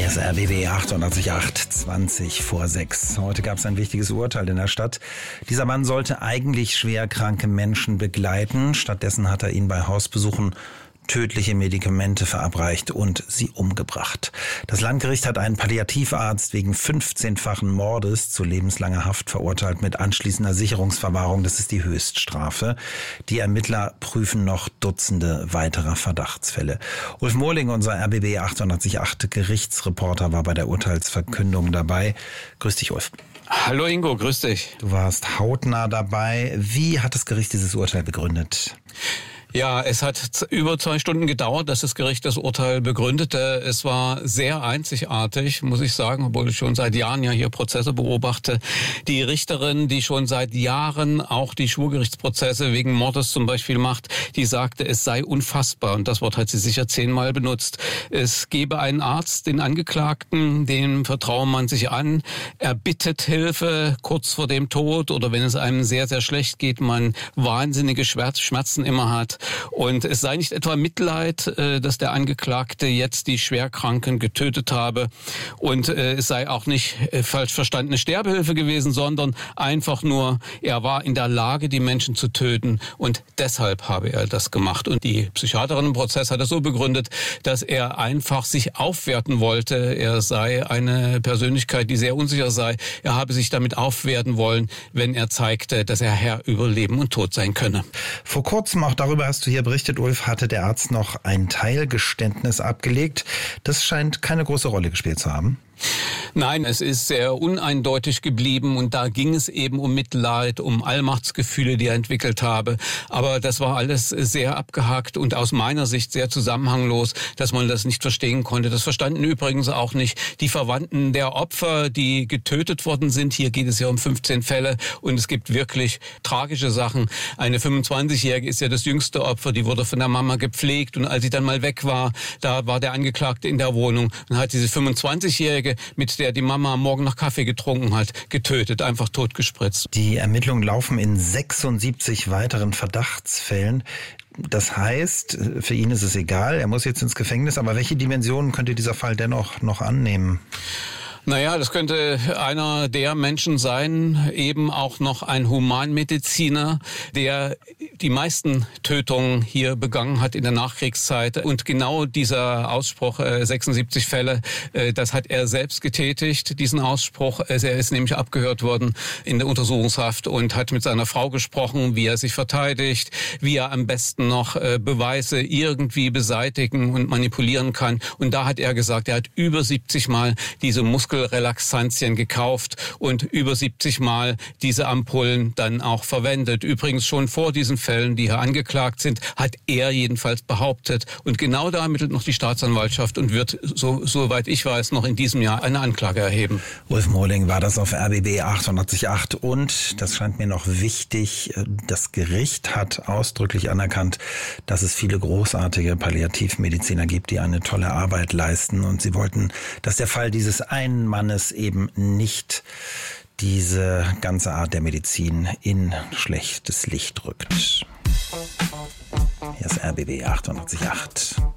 Das RBB 88.8, 20 vor 6. Heute gab es ein wichtiges Urteil in der Stadt. Dieser Mann sollte eigentlich schwer kranke Menschen begleiten. Stattdessen hat er ihnen bei Hausbesuchen tödliche Medikamente verabreicht und sie umgebracht. Das Landgericht hat einen Palliativarzt wegen 15-fachen Mordes zu lebenslanger Haft verurteilt mit anschließender Sicherungsverwahrung. Das ist die Höchststrafe. Die Ermittler prüfen noch Dutzende weiterer Verdachtsfälle. Ulf Mohling, unser RBB 88.8 Gerichtsreporter, war bei der Urteilsverkündung dabei. Grüß dich, Ulf. Hallo Ingo, grüß dich. Du warst hautnah dabei. Wie hat das Gericht dieses Urteil begründet? Ja, es hat über 2 Stunden gedauert, dass das Gericht das Urteil begründete. Es war sehr einzigartig, muss ich sagen, obwohl ich schon seit Jahren ja hier Prozesse beobachte. Die Richterin, die schon seit Jahren auch die Schwurgerichtsprozesse wegen Mordes zum Beispiel macht, die sagte, es sei unfassbar. Und das Wort hat sie sicher 10-mal benutzt. Es gebe einen Arzt, den Angeklagten, dem vertraue man sich an. Er bittet Hilfe kurz vor dem Tod oder wenn es einem sehr, sehr schlecht geht, man wahnsinnige Schmerzen immer hat. Und es sei nicht etwa Mitleid, dass der Angeklagte jetzt die Schwerkranken getötet habe. Und es sei auch nicht falsch verstandene Sterbehilfe gewesen, sondern einfach nur, er war in der Lage, die Menschen zu töten. Und deshalb habe er das gemacht. Und die Psychiaterin im Prozess hat es so begründet, dass er einfach sich aufwerten wollte. Er sei eine Persönlichkeit, die sehr unsicher sei. Er habe sich damit aufwerten wollen, wenn er zeigte, dass er Herr über Leben und Tod sein könne. Vor kurzem, auch darüber hast du hier berichtet, Ulf, hatte der Arzt noch ein Teilgeständnis abgelegt. Das scheint keine große Rolle gespielt zu haben. Nein, es ist sehr uneindeutig geblieben und da ging es eben um Mitleid, um Allmachtsgefühle, die er entwickelt habe. Aber das war alles sehr abgehakt und aus meiner Sicht sehr zusammenhanglos, dass man das nicht verstehen konnte. Das verstanden übrigens auch nicht die Verwandten der Opfer, die getötet worden sind. Hier geht es ja um 15 Fälle und es gibt wirklich tragische Sachen. Eine 25-Jährige ist ja das jüngste Opfer, die wurde von der Mama gepflegt und als sie dann mal weg war, da war der Angeklagte in der Wohnung und hat diese 25-Jährige, mit der die Mama am Morgen noch Kaffee getrunken hat, getötet, einfach totgespritzt. Die Ermittlungen laufen in 76 weiteren Verdachtsfällen. Das heißt, für ihn ist es egal, er muss jetzt ins Gefängnis, aber welche Dimensionen könnte dieser Fall dennoch noch annehmen? Naja, das könnte einer der Menschen sein, eben auch noch ein Humanmediziner, der die meisten Tötungen hier begangen hat in der Nachkriegszeit. Und genau dieser Ausspruch, 76 Fälle, das hat er selbst getätigt, diesen Ausspruch. Er ist nämlich abgehört worden in der Untersuchungshaft und hat mit seiner Frau gesprochen, wie er sich verteidigt, wie er am besten noch Beweise irgendwie beseitigen und manipulieren kann. Und da hat er gesagt, er hat über 70 Mal diese Muskelrelaxantien gekauft und über 70 Mal diese Ampullen dann auch verwendet. Übrigens schon vor diesen Fällen, die hier angeklagt sind, hat er jedenfalls behauptet. Und genau da ermittelt noch die Staatsanwaltschaft und wird, soweit ich weiß, noch in diesem Jahr eine Anklage erheben. Ulf Mohling war das auf RBB 88.8 und, das scheint mir noch wichtig, das Gericht hat ausdrücklich anerkannt, dass es viele großartige Palliativmediziner gibt, die eine tolle Arbeit leisten und sie wollten, dass der Fall dieses einen Mannes eben nicht diese ganze Art der Medizin in schlechtes Licht rückt. Hier ist RBB 88.8.